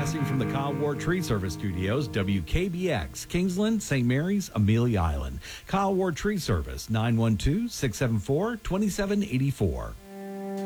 broadcasting from the Kyle Ward Tree Service Studios, WKBX, Kingsland, St. Mary's, Amelia Island. Kyle Ward Tree Service, 912-674-2784.